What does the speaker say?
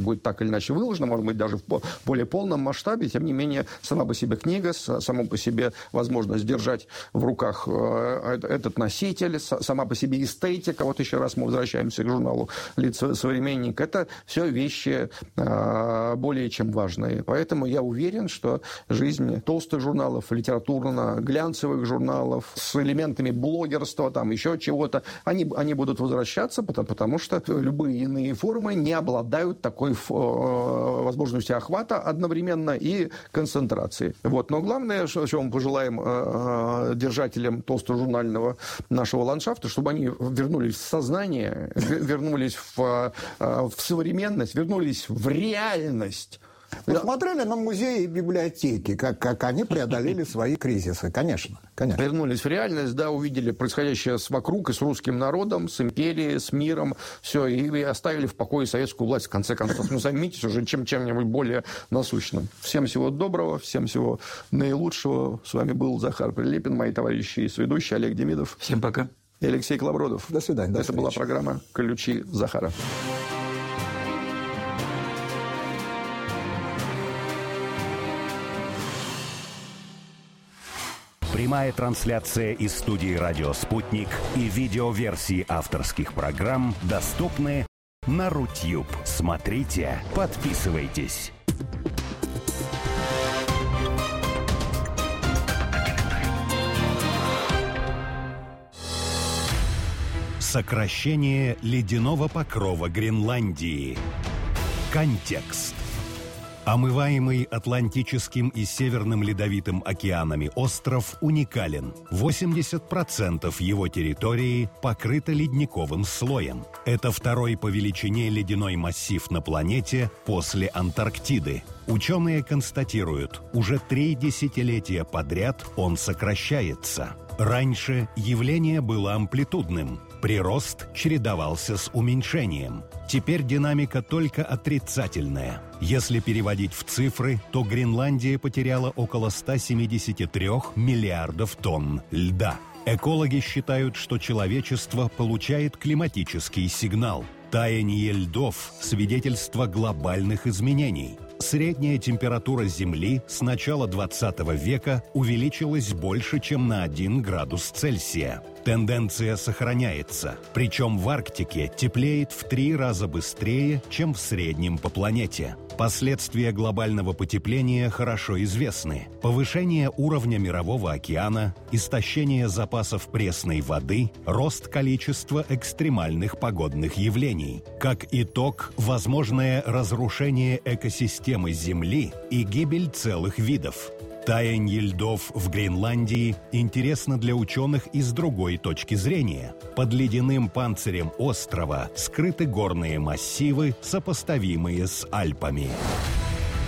будет так или иначе выложено, может быть, даже в более полном масштабе. Тем не менее, сама по себе книга, сама по себе возможность держать в руках этот носитель, сама по себе эстетика, вот еще раз мы возвращаемся к журналу «Лицо современник», это все вещи более чем важные. Поэтому я уверен, что жизнь толстых журналов, литературно-глянцевых журналов с элементами блогерства, там еще чего-то, они будут возвращаться, потому что любые иные формы не обладают такой возможностью охвата одновременно и концентрации. Вот. Но главное, что мы пожелаем держателям толстожурнального нашего ландшафта, чтобы они вернулись в сознание, вернулись в современность, вернулись в реальность. Посмотрели на музеи и библиотеки, как они преодолели свои кризисы. Конечно. Вернулись в реальность, да, увидели происходящее вокруг и с русским народом, с империей, с миром, все, и оставили в покое советскую власть, в конце концов. Ну, займитесь уже чем-нибудь более насущным. Всем всего доброго, всем всего наилучшего. С вами был Захар Прилепин, мои товарищи и сведущий Олег Демидов. Всем пока. И Алексей Колобродов. До свидания. Это была программа «Ключи Захара». Прямая трансляция из студии «Радио Спутник» и видеоверсии авторских программ доступны на Рутюб. Смотрите, подписывайтесь. Сокращение ледяного покрова Гренландии. Контекст. Омываемый Атлантическим и Северным Ледовитым океанами остров уникален. 80% его территории покрыто ледниковым слоем. Это второй по величине ледяной массив на планете после Антарктиды. Ученые констатируют, уже 3 десятилетия подряд он сокращается. Раньше явление было амплитудным. Прирост чередовался с уменьшением. Теперь динамика только отрицательная. Если переводить в цифры, то Гренландия потеряла около 173 миллиардов тонн льда. Экологи считают, что человечество получает климатический сигнал. Таяние льдов – свидетельство глобальных изменений. Средняя температура Земли с начала 20 века увеличилась больше, чем на 1 градус Цельсия. Тенденция сохраняется, причем в Арктике теплеет в 3 раза быстрее, чем в среднем по планете. Последствия глобального потепления хорошо известны. Повышение уровня Мирового океана, истощение запасов пресной воды, рост количества экстремальных погодных явлений. Как итог, возможное разрушение экосистемы Земли и гибель целых видов. Таяние льдов в Гренландии интересно для ученых и с другой точки зрения. Под ледяным панцирем острова скрыты горные массивы, сопоставимые с Альпами.